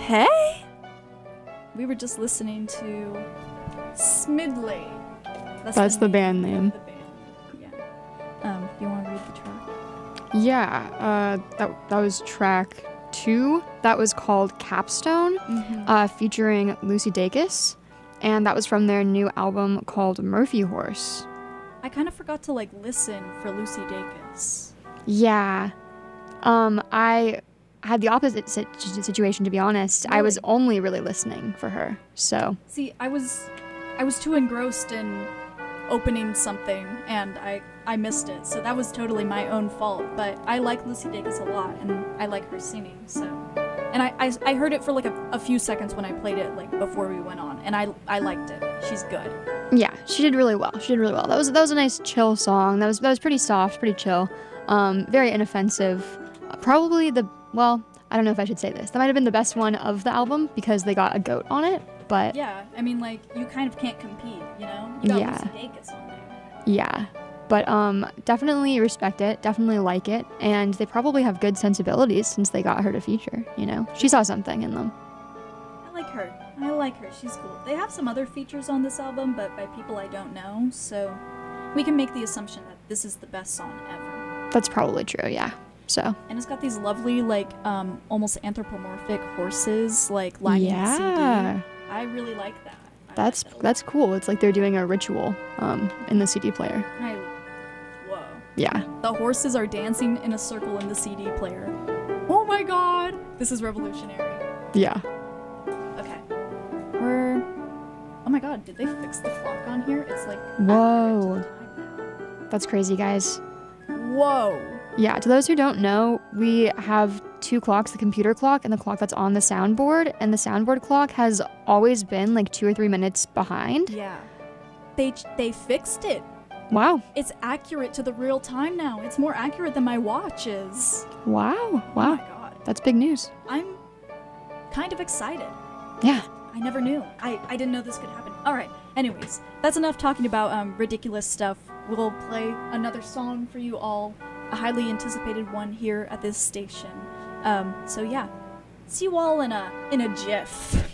Hey! We were just listening to Smidley. That's the band name. The band. Yeah. Do you want to read the track? Yeah, that was track 2. That was called Capstone, featuring Lucy Dacus, and that was from their new album called Murphy Horse. I kind of forgot to listen for Lucy Dacus. Yeah. I had the opposite situation, to be honest. Really? I was only really listening for her, so. See, I was too engrossed in opening something, and I missed it. So that was totally my own fault. But I like Lucy Dacus a lot, and I like her singing. So, and I heard it for a few seconds when I played it before we went on, and I liked it. She's good. Yeah, she did really well. That was a nice chill song. That was pretty soft, pretty chill. Very inoffensive. Probably I don't know if I should say this. That might have been the best one of the album because they got a goat on it, but... Yeah, I mean, you kind of can't compete, you know? You got Yeah. Lucy Dacus on there. Yeah, but definitely respect it, definitely like it, and they probably have good sensibilities since they got her to feature, you know? She saw something in them. I like her. She's cool. They have some other features on this album, but by people I don't know, so we can make the assumption that this is the best song ever. That's probably true, yeah. So. And it's got these lovely, almost anthropomorphic horses, lining the Yeah. CD. I really like that. That's cool. It's like they're doing a ritual in the CD player. Whoa. Yeah. The horses are dancing in a circle in the CD player. Oh my god! This is revolutionary. Yeah. Okay. Oh my god, did they fix the clock on here? It's Whoa. accurate to the time That's crazy, guys. now. Whoa. Yeah, to those who don't know, we have 2 clocks, the computer clock and the clock that's on the soundboard, and the soundboard clock has always been 2 or 3 minutes behind. Yeah. They fixed it. Wow. It's accurate to the real time now. It's more accurate than my watch is. Wow. Oh Wow. my god. That's big news. I'm kind of excited. Yeah. I never knew. I didn't know this could happen. Alright, anyways, that's enough talking about ridiculous stuff. We'll play another song for you all, a highly anticipated one here at this station. So yeah, see you all in a jiff.